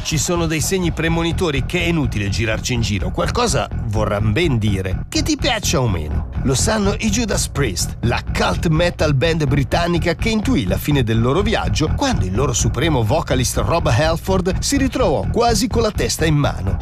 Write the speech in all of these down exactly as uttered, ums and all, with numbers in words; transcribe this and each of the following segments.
ci sono dei segni premonitori che è inutile girarci in giro. Qualcosa vorran ben dire, che ti piaccia o meno. Lo sanno i Judas Priest, la cult metal band britannica che intuì la fine del loro viaggio quando il loro supremo vocalist Rob Halford si ritrovò quasi con la testa in mano.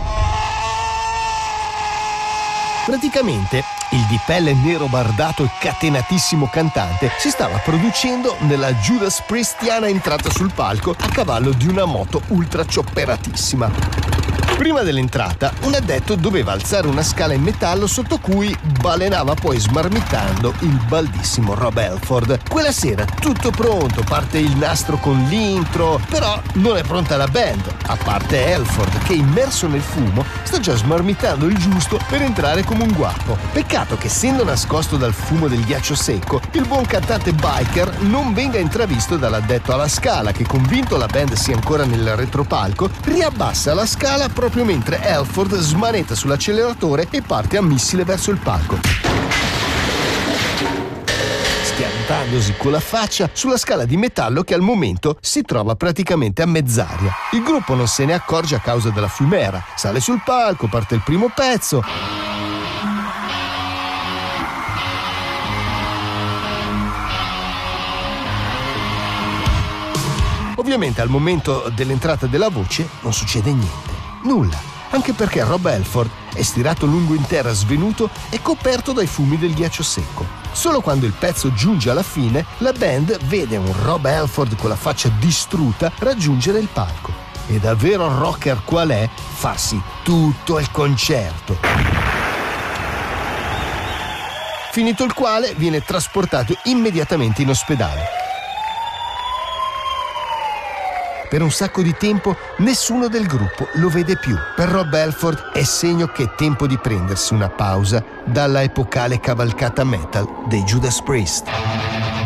Praticamente, il di pelle nero bardato e catenatissimo cantante si stava producendo nella Judas Priestiana entrata sul palco a cavallo di una moto ultra ciopperatissima. Prima dell'entrata, un addetto doveva alzare una scala in metallo sotto cui balenava poi smarmitando il baldissimo Rob Halford. Quella sera tutto pronto, parte il nastro con l'intro, però non è pronta la band, a parte Halford che immerso nel fumo sta già smarmitando il giusto per entrare come un guapo. Peccato che essendo nascosto dal fumo del ghiaccio secco, il buon cantante biker non venga intravisto dall'addetto alla scala che, convinto la band sia ancora nel retropalco, riabbassa la scala proprio mentre Halford smanetta sull'acceleratore e parte a missile verso il palco, schiantandosi con la faccia sulla scala di metallo che al momento si trova praticamente a mezz'aria. Il gruppo non se ne accorge a causa della fumera, sale sul palco, parte il primo pezzo. Ovviamente al momento dell'entrata della voce non succede niente. Nulla, anche perché Rob Halford è stirato lungo in terra svenuto e coperto dai fumi del ghiaccio secco. Solo quando il pezzo giunge alla fine, la band vede un Rob Halford con la faccia distrutta raggiungere il palco e da vero rocker qual è farsi tutto il concerto. Finito il quale viene trasportato immediatamente in ospedale. Per un sacco di tempo nessuno del gruppo lo vede più. Per Rob Halford è segno che è tempo di prendersi una pausa dalla epocale cavalcata metal dei Judas Priest.